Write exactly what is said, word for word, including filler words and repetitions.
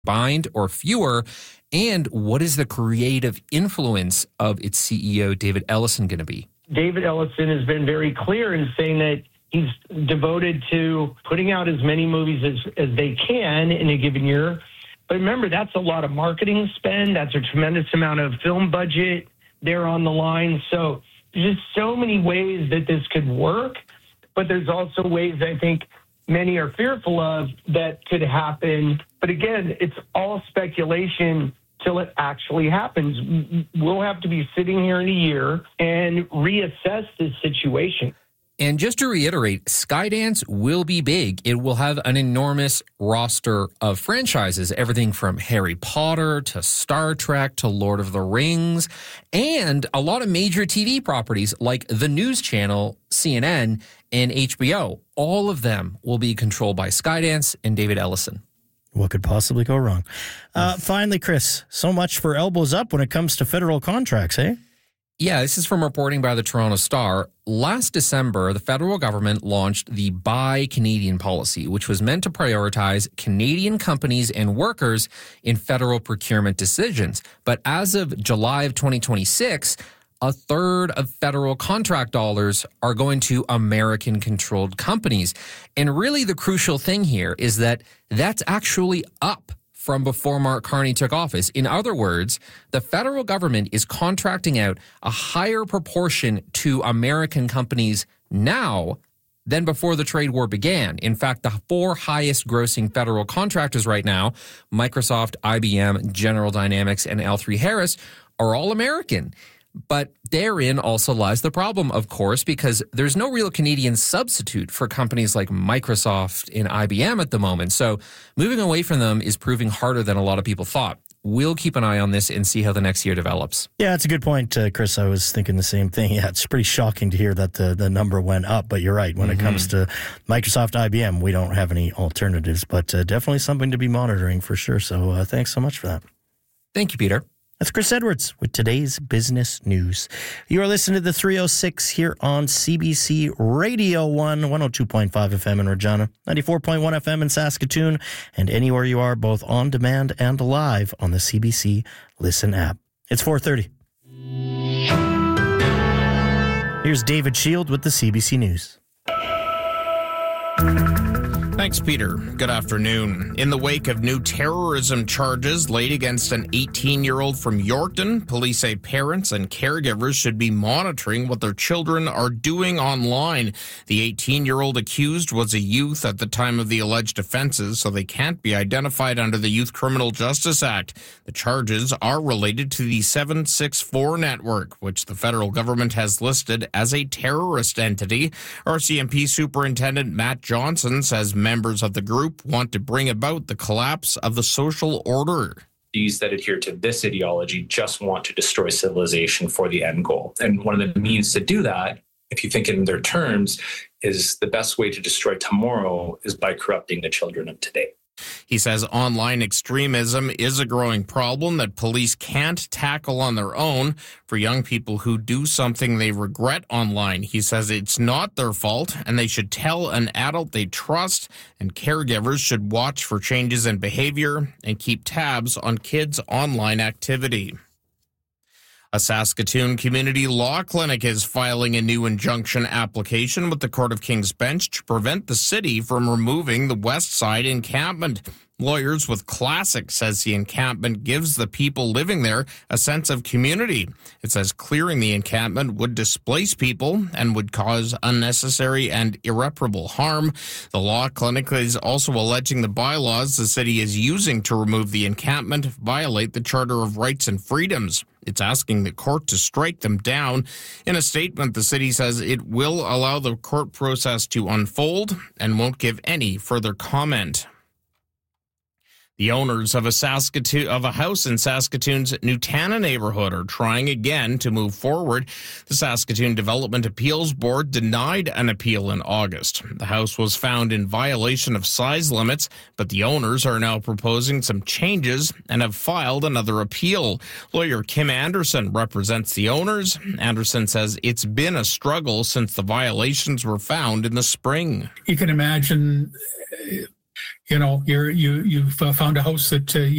combined or fewer? And what is the creative influence of its C E O, David Ellison, going to be? David Ellison has been very clear in saying that he's devoted to putting out as many movies as, as they can in a given year. But remember, that's a lot of marketing spend. That's a tremendous amount of film budget there on the line. So there's just so many ways that this could work. But there's also ways I think many are fearful of that could happen. But again, it's all speculation till it actually happens. We'll have to be sitting here in a year and reassess this situation. And just to reiterate, Skydance will be big. It will have an enormous roster of franchises, everything from Harry Potter to Star Trek to Lord of the Rings, and a lot of major T V properties like the News Channel, C N N, and H B O. All of them will be controlled by Skydance and David Ellison. What could possibly go wrong? Uh, finally, Chris, so much for elbows up when it comes to federal contracts, eh? Yeah, this is from reporting by the Toronto Star. Last December, the federal government launched the Buy Canadian policy, which was meant to prioritize Canadian companies and workers in federal procurement decisions. But as of July of twenty twenty-six, a third of federal contract dollars are going to American-controlled companies. And really the crucial thing here is that that's actually up from before Mark Carney took office. In other words, the federal government is contracting out a higher proportion to American companies now than before the trade war began. In fact, the four highest grossing federal contractors right now, Microsoft, I B M, General Dynamics, and L three Harris, are all American. But therein also lies the problem, of course, because there's no real Canadian substitute for companies like Microsoft and I B M at the moment. So moving away from them is proving harder than a lot of people thought. We'll keep an eye on this and see how the next year develops. Yeah, it's a good point, uh, Chris. I was thinking the same thing. Yeah, it's pretty shocking to hear that the, the number went up. But you're right. When mm-hmm. it comes to Microsoft, I B M, we don't have any alternatives. But uh, definitely something to be monitoring for sure. So uh, thanks so much for that. Thank you, Peter. That's Chris Edwards with today's business news. You are listening to the three oh six here on C B C Radio one, one oh two point five F M in Regina, ninety-four point one F M in Saskatoon, and anywhere you are, both on demand and live on the C B C Listen app. It's four thirty. Here's David Shield with the C B C News. Thanks, Peter. Good afternoon. In the wake of new terrorism charges laid against an eighteen-year-old from Yorkton, police say parents and caregivers should be monitoring what their children are doing online. The eighteen-year-old accused was a youth at the time of the alleged offenses, so they can't be identified under the Youth Criminal Justice Act. The charges are related to the seven six four network, which the federal government has listed as a terrorist entity. R C M P Superintendent Matt Johnson says members of the group want to bring about the collapse of the social order. These that adhere to this ideology just want to destroy civilization for the end goal. And one of the means to do that, if you think in their terms, is the best way to destroy tomorrow is by corrupting the children of today. He says online extremism is a growing problem that police can't tackle on their own. For young people who do something they regret online, he says it's not their fault and they should tell an adult they trust, and caregivers should watch for changes in behavior and keep tabs on kids' online activity. A Saskatoon community law clinic is filing a new injunction application with the Court of King's Bench to prevent the city from removing the West Side encampment. Lawyers with Classic says the encampment gives the people living there a sense of community. It says clearing the encampment would displace people and would cause unnecessary and irreparable harm. The law clinic is also alleging the bylaws the city is using to remove the encampment violate the Charter of Rights and Freedoms. It's asking the court to strike them down. In a statement, the city says it will allow the court process to unfold and won't give any further comment. The owners of a Saskatoon of a house in Saskatoon's Nutana neighborhood are trying again to move forward. The Saskatoon Development Appeals Board denied an appeal in August. The house was found in violation of size limits, but the owners are now proposing some changes and have filed another appeal. Lawyer Kim Anderson represents the owners. Anderson says it's been a struggle since the violations were found in the spring. You can imagine you know, you're, you, you've uh, found a house that uh,